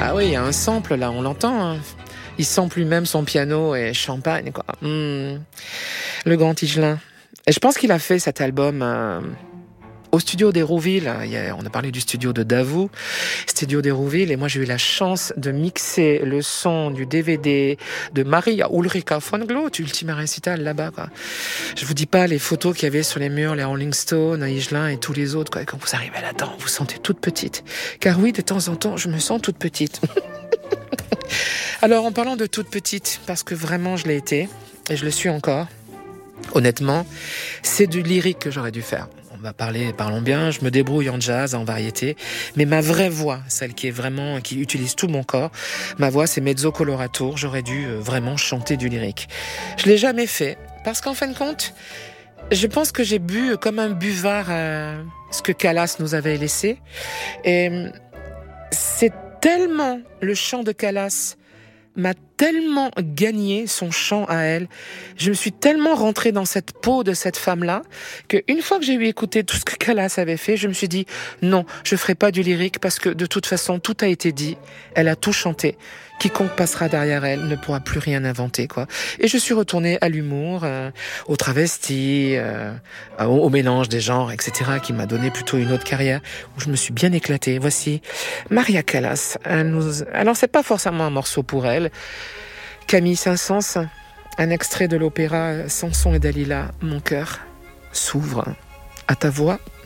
Ah oui, il y a un sample là, on l'entend. Hein. Il sample lui-même son piano et champagne, quoi. Le grand Tigelin. Et je pense qu'il a fait cet album au studio d'Hérouville. On a parlé du studio de Davout, studio d'Hérouville, et moi j'ai eu la chance de mixer le son du DVD de Maria Ulrika von Gloot, Ultima Recital, là-bas, quoi. Je vous dis pas les photos qu'il y avait sur les murs, les Rolling Stones, Higelin et tous les autres, quoi. Quand vous arrivez là-dedans, vous vous sentez toute petite. Car oui, de temps en temps, je me sens toute petite. Alors, en parlant de toute petite, parce que vraiment je l'ai été, et je le suis encore, honnêtement, c'est du lyrique que j'aurais dû faire. On va parlons bien, je me débrouille en jazz, en variété, mais ma vraie voix, celle qui utilise tout mon corps, ma voix c'est mezzo colorato, j'aurais dû vraiment chanter du lyrique. Je l'ai jamais fait, parce qu'en fin de compte, je pense que j'ai bu comme un buvard ce que Calas nous avait laissé, et c'est tellement le chant de Calas m'a tellement gagné, son chant à elle. Je me suis tellement rentrée dans cette peau de cette femme-là qu'une fois que j'ai eu écouté tout ce que Calas avait fait, je me suis dit non, je ferai pas du lyrique parce que de toute façon, tout a été dit. Elle a tout chanté. Quiconque passera derrière elle ne pourra plus rien inventer, quoi. Et je suis retournée à l'humour, au travesti, au mélange des genres, etc., qui m'a donné plutôt une autre carrière où je me suis bien éclatée. Voici Maria Callas. Alors c'est pas forcément un morceau pour elle. Camille Saint-Saëns, un extrait de l'opéra Samson et Dalila. Mon cœur s'ouvre à ta voix.